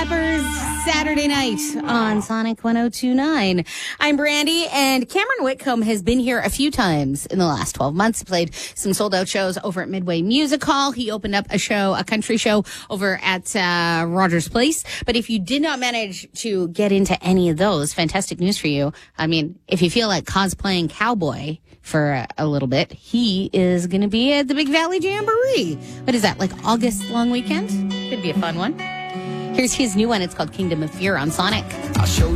Peppers Saturday night on Sonic 102.9. I'm Brandy, and Cameron Whitcomb has been here a few times in the last 12 months. He played some sold-out shows over at Midway Music Hall. He opened up a country show over at Rogers Place. But if you did not manage to get into any of those, fantastic news for you. I mean, if you feel like cosplaying cowboy for a little bit, he is going to be at the Big Valley Jamboree. What is that, like August long weekend? Could be a fun one. Here's his new one. It's called Kingdom of Fear on Sonic. I'll show